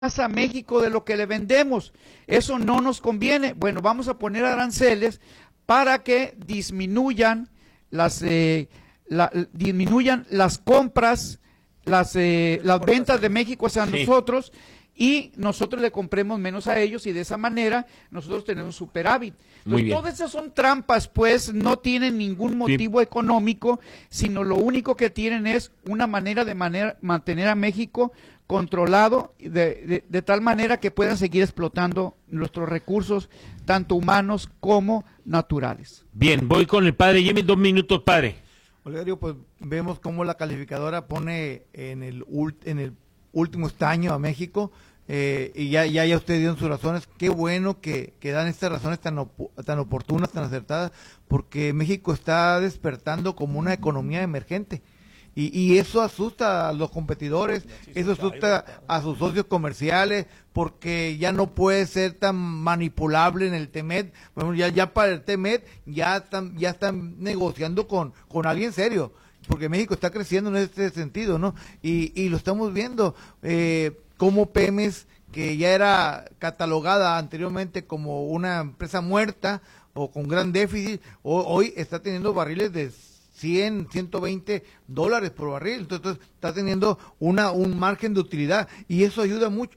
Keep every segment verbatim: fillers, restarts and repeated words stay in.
a México de lo que le vendemos. Eso no nos conviene. Bueno, vamos a poner aranceles para que disminuyan las eh, la, disminuyan las compras, las eh, las ventas de México hacia sí. nosotros, y nosotros le compremos menos a ellos, y de esa manera nosotros tenemos superávit. Entonces, todas esas son trampas, pues no tienen ningún motivo sí. económico, sino lo único que tienen es una manera de manera, mantener a México controlado de, de, de tal manera que puedan seguir explotando nuestros recursos, tanto humanos como naturales. Bien, voy con el padre Jimmy, dos minutos, padre. Olegario, pues vemos cómo la calificadora pone en el, en el último estaño a México, eh, y ya, ya, ya usted dio sus razones. Qué bueno que, que dan estas razones tan, op tan oportunas, tan acertadas, porque México está despertando como una economía emergente. Y, y eso asusta a los competidores, eso asusta a sus socios comerciales, porque ya no puede ser tan manipulable en el TEMEC. Bueno, ya, ya para el TEMEC ya están, ya están negociando con, con alguien serio, porque México está creciendo en este sentido, ¿no? Y, y lo estamos viendo, eh, como Pemex, que ya era catalogada anteriormente como una empresa muerta o con gran déficit, o, hoy está teniendo barriles de cien, ciento veinte dólares por barril. Entonces está teniendo una un margen de utilidad, y eso ayuda mucho.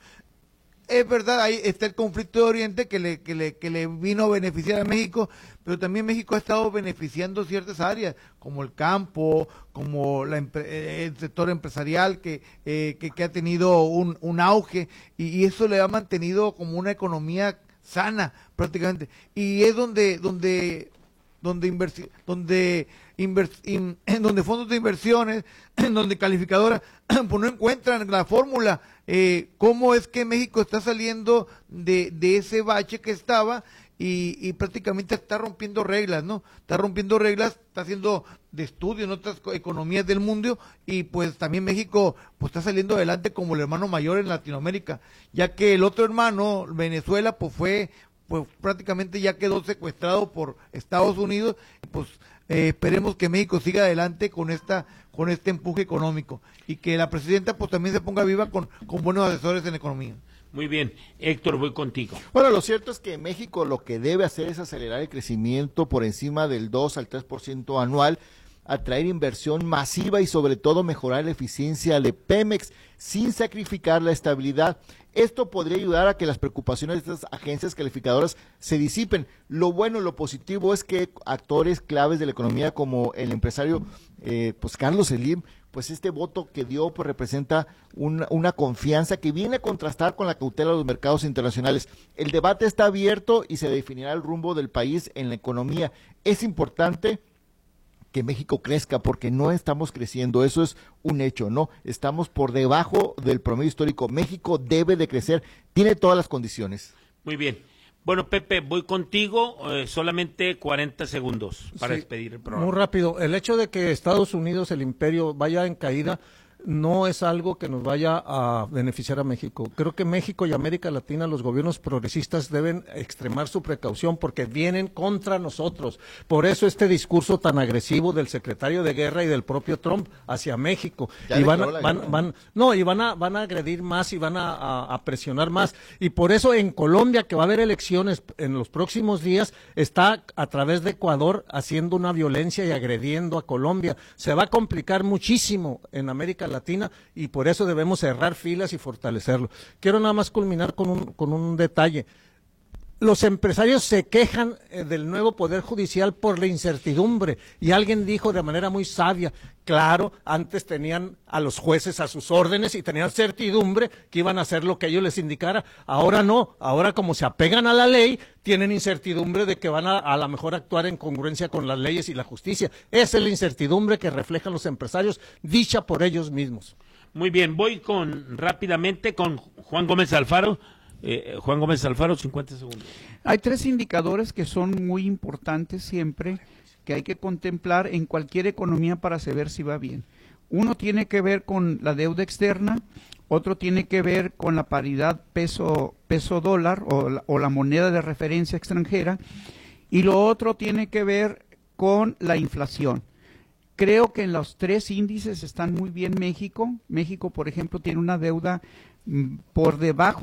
Es verdad, ahí está el conflicto de Oriente que le, que le, que le vino a beneficiar a México, pero también México ha estado beneficiando ciertas áreas, como el campo, como la, el sector empresarial que, eh, que, que ha tenido un, un auge, y, y eso le ha mantenido como una economía sana prácticamente. Y es donde, donde, donde inversión, donde Inver, in, en donde fondos de inversiones, en donde calificadoras pues no encuentran la fórmula, eh, cómo es que México está saliendo de, de ese bache que estaba, y, y prácticamente está rompiendo reglas, ¿no? Está rompiendo reglas, está haciendo de estudio en otras economías del mundo, y pues también México pues está saliendo adelante como el hermano mayor en Latinoamérica, ya que el otro hermano, Venezuela, pues fue, pues prácticamente ya quedó secuestrado por Estados Unidos. Pues Eh, esperemos que México siga adelante con esta con este empuje económico, y que la presidenta pues también se ponga viva con, con buenos asesores en economía. Muy bien, Héctor, voy contigo. Bueno, lo cierto es que México lo que debe hacer es acelerar el crecimiento por encima del dos al tres por ciento anual, atraer inversión masiva y sobre todo mejorar la eficiencia de Pemex sin sacrificar la estabilidad. Esto podría ayudar a que las preocupaciones de estas agencias calificadoras se disipen. Lo bueno, lo positivo es que actores claves de la economía como el empresario eh, pues Carlos Slim, pues este voto que dio pues representa una, una confianza que viene a contrastar con la cautela de los mercados internacionales. El debate está abierto y se definirá el rumbo del país en la economía. Es importante que México crezca, porque no estamos creciendo, eso es un hecho, ¿no? Estamos por debajo del promedio histórico. México debe de crecer, tiene todas las condiciones. Muy bien. Bueno, Pepe, voy contigo, eh, solamente cuarenta segundos para sí, despedir el programa. Muy rápido, el hecho de que Estados Unidos, el imperio, vaya en caída, no es algo que nos vaya a beneficiar a México. Creo que México y América Latina, los gobiernos progresistas deben extremar su precaución, porque vienen contra nosotros. Por eso este discurso tan agresivo del secretario de Guerra y del propio Trump hacia México. Ya y van, a, van, van, no, y van a, van a agredir más y van a, a, a presionar más. Y por eso en Colombia, que va a haber elecciones en los próximos días, está a través de Ecuador haciendo una violencia y agrediendo a Colombia. Se va a complicar muchísimo en América Latina. Latina, y por eso debemos cerrar filas y fortalecerlo. Quiero nada más culminar con un, con un detalle. Los empresarios se quejan eh, del nuevo Poder Judicial por la incertidumbre, y alguien dijo de manera muy sabia, claro, antes tenían a los jueces a sus órdenes y tenían certidumbre que iban a hacer lo que ellos les indicara. Ahora no, ahora como se apegan a la ley, tienen incertidumbre de que van a a lo mejor actuar en congruencia con las leyes y la justicia. Esa es la incertidumbre que reflejan los empresarios, dicha por ellos mismos. Muy bien, voy con rápidamente con Juan Gómez Alfaro. Eh, Juan Gómez Alfaro, cincuenta segundos. Hay tres indicadores que son muy importantes siempre, que hay que contemplar en cualquier economía para saber si va bien. Uno tiene que ver con la deuda externa, otro tiene que ver con la paridad peso peso dólar o la, o la moneda de referencia extranjera, y lo otro tiene que ver con la inflación. Creo que en los tres índices están muy bien México. México, por ejemplo, tiene una deuda mm, por debajo